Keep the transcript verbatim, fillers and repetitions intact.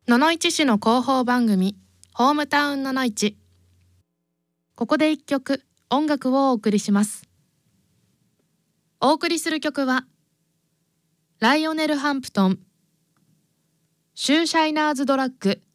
野々市市の広報番組ホームタウン野々市。ここで一曲音楽をお送りします。お送りする曲はライオネル・ハンプトン、シューシャイナーズ・ドラッグ